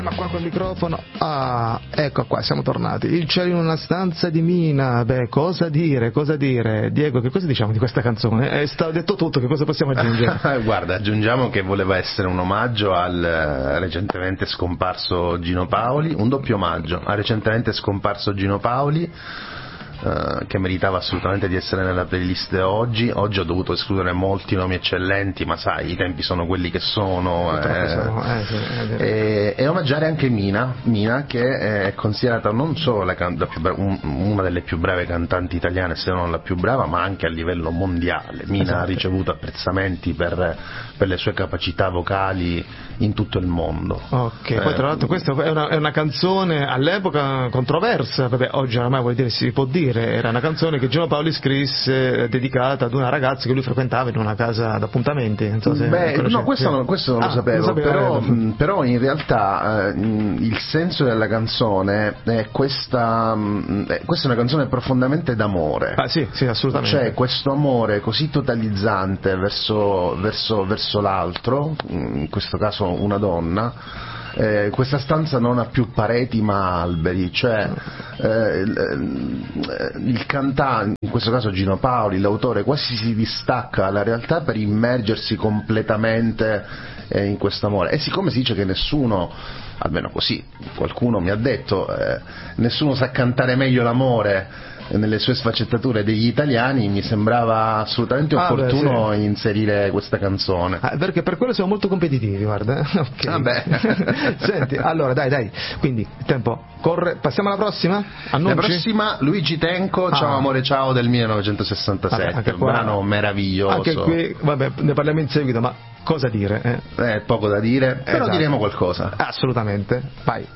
Ma qua col microfono, ecco qua, siamo tornati. Il cielo in una stanza di Mina, cosa dire? Diego, che cosa diciamo di questa canzone? È stato detto tutto, che cosa possiamo aggiungere? Guarda, aggiungiamo che voleva essere un omaggio al recentemente scomparso Gino Paoli, un doppio omaggio al recentemente scomparso Gino Paoli, che meritava assolutamente di essere nella playlist oggi. Oggi ho dovuto escludere molti nomi eccellenti, ma sai, i tempi sono quelli che sono, e omaggiare anche Mina, che è considerata non solo una delle più brave cantanti italiane, se non la più brava, ma anche a livello mondiale. Mina ha ricevuto apprezzamenti per le sue capacità vocali in tutto il mondo. Ok, poi tra l'altro questa è una canzone all'epoca controversa, oggi oramai vuol dire si può dire. Era una canzone che Gino Paoli scrisse dedicata ad una ragazza che lui frequentava in una casa d'appuntamenti. Non so se questo non lo sapevo, però in realtà il senso della canzone è questa è una canzone profondamente d'amore. Sì, assolutamente. C'è questo amore così totalizzante verso l'altro, in questo caso una donna. Questa stanza non ha più pareti ma alberi, cioè il cantante, in questo caso Gino Paoli, l'autore, quasi si distacca dalla realtà per immergersi completamente in questo amore. E siccome si dice che nessuno, almeno così qualcuno mi ha detto, nessuno sa cantare meglio l'amore nelle sue sfaccettature degli italiani, mi sembrava assolutamente opportuno inserire questa canzone. Perché per quello siamo molto competitivi, guarda. Okay. Senti, allora dai, quindi il tempo corre, passiamo alla prossima? Annunci? La prossima, Luigi Tenco, Ciao amore ciao del 1967, un brano meraviglioso. Anche qui, ne parliamo in seguito, ma cosa dire? Poco da dire, però diremo qualcosa. Assolutamente, vai.